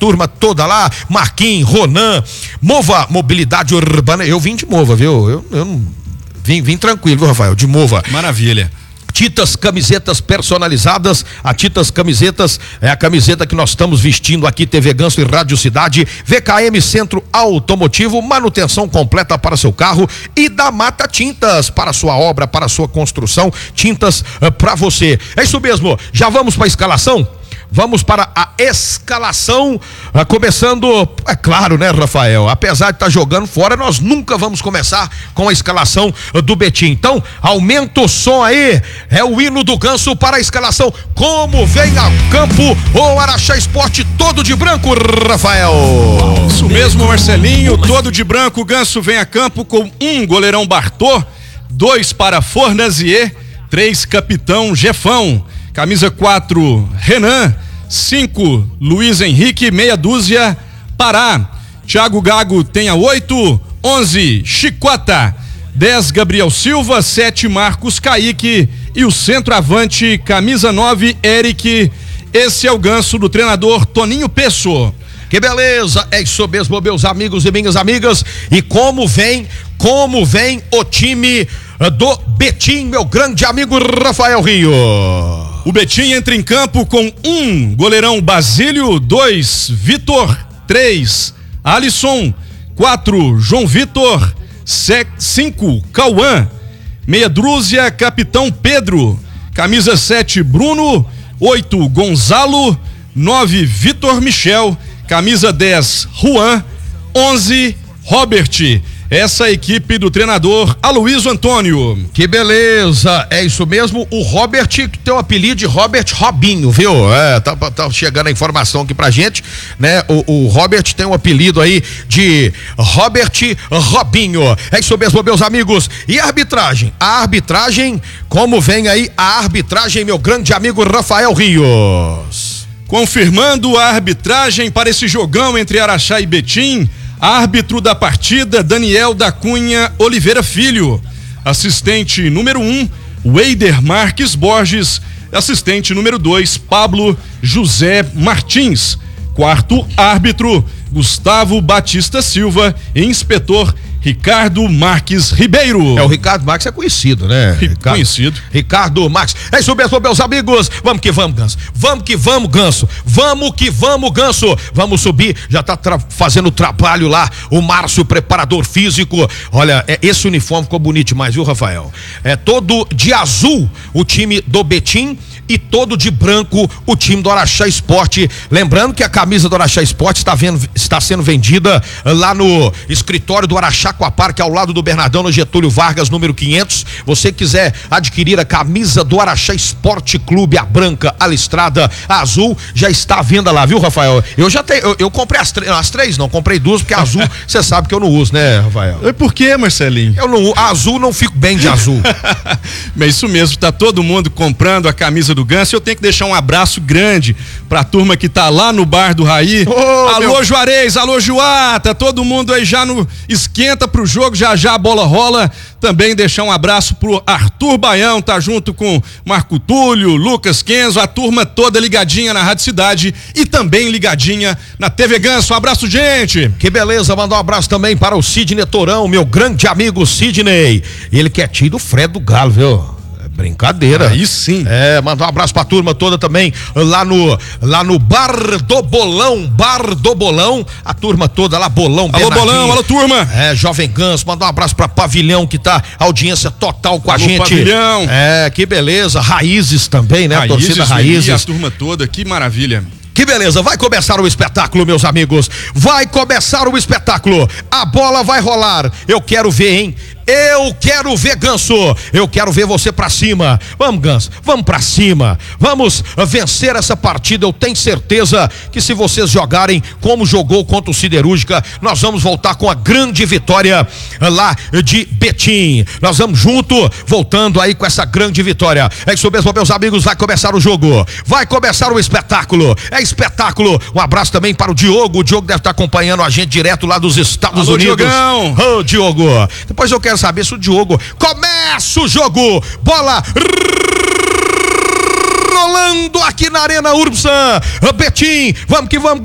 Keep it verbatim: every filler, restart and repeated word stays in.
turma toda lá, Marquinhos, Ronan, Mova Mobilidade Urbana, eu vim de Mova, viu? Eu, eu não, vim, vim tranquilo, viu, Rafael? De Mova. Maravilha. Titas Camisetas personalizadas, a Titas Camisetas é a camiseta que nós estamos vestindo aqui, T V Ganso e Rádio Cidade, V K M Centro Automotivo, manutenção completa para seu carro e da Mata Tintas, para sua obra, para sua construção, tintas uh, para você. É isso mesmo, já vamos para a escalação? Vamos para a escalação, uh, começando, é claro, né, Rafael? Apesar de estar tá jogando fora, nós nunca vamos começar com a escalação uh, do Betim. Então, aumenta o som aí, é o hino do Ganso para a escalação. Como vem a campo o Araxá Esporte todo de branco, Rafael? Isso mesmo, Marcelinho, todo de branco. O Ganso vem a campo com um goleirão Bartô, dois para Fornazier, três capitão Jefão. Camisa quatro, Renan. cinco, Luiz Henrique. Meia dúzia, Pará. Thiago Gago tem a oito. onze, Chicota. dez, Gabriel Silva. sete, Marcos Kaique. E o centroavante, camisa nove, Eric. Esse é o Ganso do treinador Toninho Pesso. Que beleza, é isso mesmo, meus amigos e minhas amigas. E como vem, como vem o time do Betim, meu grande amigo Rafael Rio. O Betim entra em campo com um goleirão Basílio, dois Vitor, três Alisson, quatro João Vitor, cinco Cauã, meia dúzia capitão Pedro, camisa sete Bruno, oito Gonzalo, nove Vitor Michel, camisa dez Juan, onze Robert. Essa é a equipe do treinador Aloysio Antônio. Que beleza, é isso mesmo, o Robert, que tem o apelido de Robert Robinho, viu? É, tá, tá chegando a informação aqui pra gente, né? O, o Robert tem um apelido aí de Robert Robinho. É isso mesmo, meus amigos. E a arbitragem? A arbitragem, como vem aí a arbitragem, meu grande amigo Rafael Rios? Confirmando a arbitragem para esse jogão entre Araxá e Betim, árbitro da partida, Daniel da Cunha Oliveira Filho. Assistente número um, Weider Marques Borges. Assistente número dois, Pablo José Martins. Quarto árbitro, Gustavo Batista Silva. E inspetor Ricardo Marques Ribeiro. É, o Ricardo Marques é conhecido, né? Ricardo, conhecido. Ricardo Marques. É isso mesmo, meus amigos. Vamos que vamos, Ganso. Vamos que vamos, Ganso. Vamos que vamos, Ganso. Vamos subir. Já tá tra- fazendo trabalho lá. O Márcio, preparador físico. Olha, é, esse uniforme ficou bonito demais, viu, Rafael? É todo de azul o time do Betim e todo de branco o time do Araxá Esporte. Lembrando que a camisa do Araxá Esporte está, vendo, está sendo vendida lá no escritório do Araxá Aquapark, ao lado do Bernardão, no Getúlio Vargas, número quinhentos. Você quiser adquirir a camisa do Araxá Esporte Clube, a branca, a listrada, a azul, já está à venda lá, viu, Rafael? Eu já tenho, eu, eu comprei as, as três, não, comprei duas, porque a azul, você sabe que eu não uso, né, Rafael? E por que, Marcelinho? Eu não, a azul não fico bem de azul. Mas isso mesmo, tá todo mundo comprando a camisa do Ganso. Eu tenho que deixar um abraço grande pra turma que tá lá no bar do Raí. Oh, alô, meu... Juarez, alô, Juá, tá todo mundo aí já no esquenta pro jogo, já já a bola rola. Também deixar um abraço pro Arthur Baião, tá junto com Marco Túlio, Lucas Kenzo, a turma toda ligadinha na Rádio Cidade e também ligadinha na T V Ganso. Um abraço, gente. Que beleza, mandar um abraço também para o Sidney Torão, meu grande amigo Sidney. Ele que é tio do Fred do Galo, viu? Brincadeira. Aí sim. É, mandar um abraço pra turma toda também, lá no, lá no Bar do Bolão, Bar do Bolão, a turma toda lá, Bolão, alô, Bolão, alô, turma. É, Jovem Ganso, mandar um abraço pra Pavilhão, que tá audiência total com a alô, gente. Pavilhão. É, que beleza, Raízes também, né? Raízes, Torcida Raízes. E a turma toda, que maravilha. Que beleza, vai começar o espetáculo, meus amigos. Vai começar o espetáculo. A bola vai rolar. Eu quero ver, hein? Eu quero ver, Ganso. Eu quero ver você pra cima. Vamos, Ganso, vamos pra cima. Vamos vencer essa partida. Eu tenho certeza que se vocês jogarem como jogou contra o Siderúrgica, nós vamos voltar com a grande vitória lá de Betim. Nós vamos junto, voltando aí com essa grande vitória. É isso mesmo, meus amigos, vai começar o jogo. Vai começar o espetáculo. É espetáculo. Um abraço também para o Diogo. O Diogo deve estar acompanhando a gente direto lá dos Estados alô, Unidos. Diogão. Ô, oh, Diogo. Depois eu quero saber se o Diogo começa o jogo. Bola rolando aqui na Arena Urbsan. Betim, vamos que vamos.